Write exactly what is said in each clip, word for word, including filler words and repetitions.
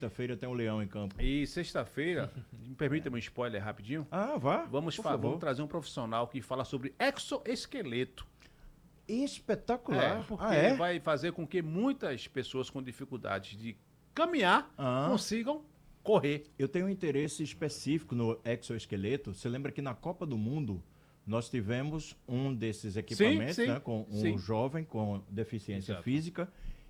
Sexta-feira tem um leão em campo. E sexta-feira, me permita um spoiler rapidinho? Ah, vá. Vamos, por fa- favor. vamos trazer um profissional que fala sobre exoesqueleto. Espetacular. É, porque ah, é? vai fazer com que muitas pessoas com dificuldades de caminhar Ah. consigam correr. Eu tenho um interesse específico no exoesqueleto. Você lembra que na Copa do Mundo nós tivemos um desses equipamentos, sim, né, com um sim. jovem com deficiência Exato. física.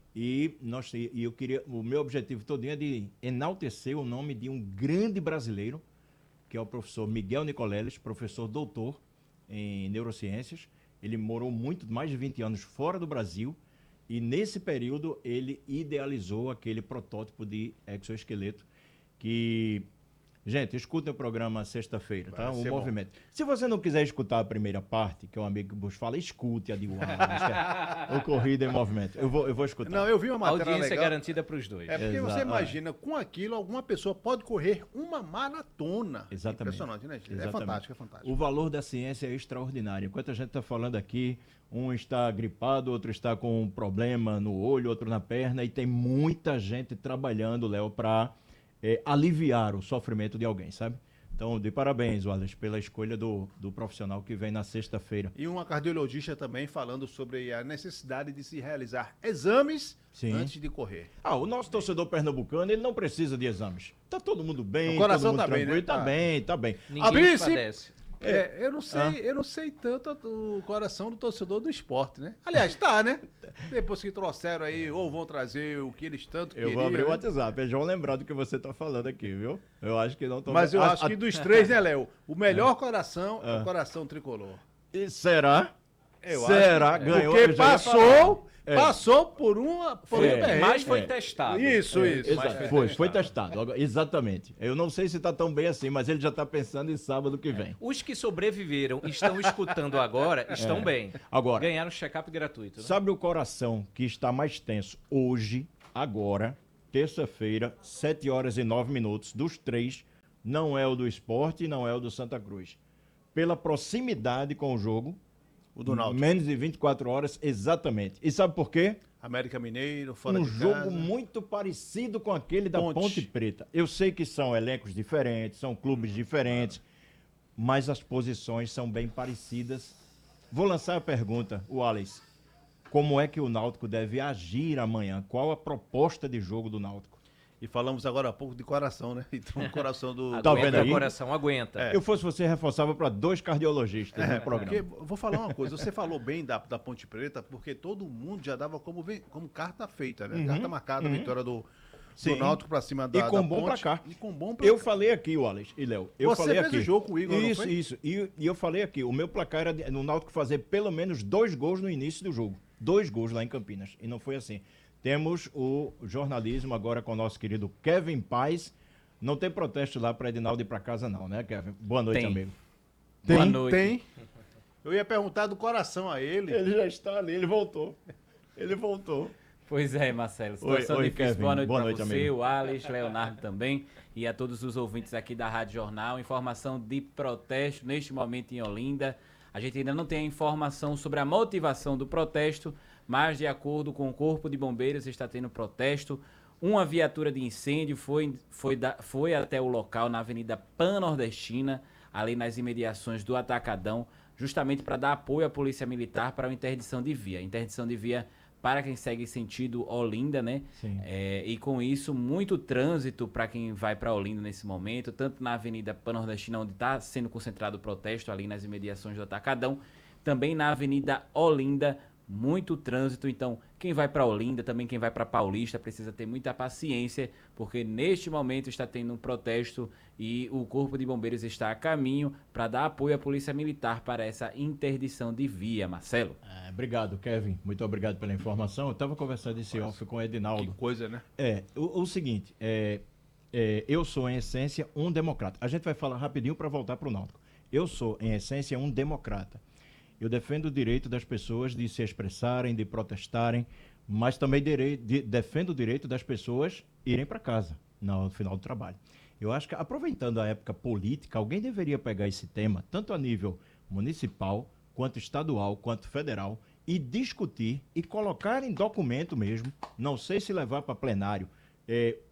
E, nós, e eu queria, o meu objetivo todo é de enaltecer o nome de um grande brasileiro, que é o professor Miguel Nicoleles, professor doutor em neurociências. Ele morou muito, mais de vinte anos fora do Brasil, e nesse período ele idealizou aquele protótipo de exoesqueleto que... Gente, escutem o programa sexta-feira, tá? Vai O ser movimento. Se você não quiser escutar a primeira parte, que é um amigo que vos fala, escute a de Wallace, que é o Corrida em Movimento. Eu vou, eu vou escutar. Não, eu vi uma A matéria audiência é legal. garantida para os dois. É porque Exato. você imagina, com aquilo, alguma pessoa pode correr uma maratona. Exatamente. Impressionante, né, gente? É Exatamente. fantástico, é fantástico. O valor da ciência é extraordinário. Enquanto a gente está falando aqui, um está gripado, outro está com um problema no olho, outro na perna, e tem muita gente trabalhando, Léo, para é, aliviar o sofrimento de alguém, sabe? Então, de parabéns, Wallace, pela escolha do, do profissional que vem na sexta-feira. E uma cardiologista também falando sobre a necessidade de se realizar exames Sim. antes de correr. Ah, o nosso torcedor pernambucano, ele não precisa de exames. Tá todo mundo bem, O coração todo mundo tá bem, tranquilo, né? tá Tá. bem, tá bem. Ninguém Abriu-se- padece. É, eu não sei, Ah. eu não sei tanto o coração do torcedor do esporte, né? Aliás, tá, né? Depois que trouxeram aí, ou vão trazer o que eles tanto Eu queriam. vou abrir o né? WhatsApp, eles vão lembrar do que você tá falando aqui, viu? Eu acho que não tô... Mas eu A- acho a- que dos três, né, Léo? O melhor coração é Ah. o coração tricolor. E será? Eu será? acho. Ganhou? Porque Eu já ia passou, É. passou por uma... Por É. um perrengue. Mas foi É. testado. Isso, isso. Exato, Mas foi, foi foi testado. Agora, exatamente. Eu não sei se tá tão bem assim, mas ele já tá pensando em sábado que vem. Os que sobreviveram e estão escutando agora estão É. bem. Agora, Ganharam check-up gratuito. Né? sabe o coração que está mais tenso hoje, agora, terça-feira, sete horas e nove minutos, dos três, não é o do Sport e não é o do Santa Cruz. Pela proximidade com o jogo, O do Náutico. menos de vinte e quatro horas, exatamente. E sabe por quê? América Mineiro, fora Um de jogo casa. muito parecido com aquele da Ponte. Ponte Preta. Eu sei que são elencos diferentes, são clubes diferentes, mas as posições são bem parecidas. Vou lançar a pergunta, Wallace. Como é que o Náutico deve agir amanhã? Qual a proposta de jogo do Náutico? E falamos agora há pouco de coração, né? Então, o coração do... Tá Aguenta, vendo aí? coração, aguenta. É. Eu fosse você, reforçava para dois cardiologistas É, no programa. porque, eu vou falar uma coisa, você falou bem da, da Ponte Preta, porque todo mundo já dava como, ven- como carta feita, né? Uhum, Carta marcada, a uhum. vitória do, Sim. do Náutico pra cima da E com da bom Ponte. placar. E com bom Eu placar. falei aqui, Wallace e Léo. Eu Você falei fez aqui. o jogo com o Igor, não Isso, foi? isso. E, e eu falei aqui, o meu placar era de, no Náutico fazer pelo menos dois gols no início do jogo. Dois gols lá em Campinas. E não foi assim. Temos o jornalismo agora com o nosso querido Kevin Paz. Não tem protesto lá para Edinaldo ir para casa não, né, Kevin? Boa noite, Tem. amigo. Boa Tem, noite. tem. Eu ia perguntar do coração a ele. Ele já está ali, ele voltou. Ele voltou. Pois é, Marcelo. Situação Oi, oi, difícil. Kevin. Boa noite Boa para noite, você, amigo. o Alex, Leonardo também e a todos os ouvintes aqui da Rádio Jornal. Informação de protesto neste momento em Olinda. A gente ainda não tem a informação sobre a motivação do protesto, mas de acordo com o Corpo de Bombeiros está tendo protesto. Uma viatura de incêndio foi, foi, da, foi até o local na Avenida Pan-Nordestina, ali nas imediações do Atacadão, justamente para dar apoio à Polícia Militar para a interdição de via. Interdição de via para quem segue sentido Olinda, né? Sim. É, e com isso, muito trânsito para quem vai para Olinda nesse momento, tanto na Avenida Pan-Nordestina, onde está sendo concentrado o protesto, ali nas imediações do Atacadão, também na Avenida Olinda, muito trânsito. Então, quem vai para Olinda, também quem vai para Paulista, precisa ter muita paciência, porque neste momento está tendo um protesto e o Corpo de Bombeiros está a caminho para dar apoio à Polícia Militar para essa interdição de via, Marcelo. É, obrigado, Kevin. Muito obrigado pela informação. Eu estava conversando esse off com o Que Edinaldo. coisa, né? É, o, o seguinte, é, é, eu sou, em essência, um democrata. A gente vai falar rapidinho para voltar para o Náutico. Eu sou, em essência, um democrata. Eu defendo o direito das pessoas de se expressarem, de protestarem, mas também direi- de- defendo o direito das pessoas irem para casa no final do trabalho. Eu acho que, aproveitando a época política, alguém deveria pegar esse tema, tanto a nível municipal, quanto estadual, quanto federal, e discutir e colocar em documento mesmo, não sei se levar para plenário, é,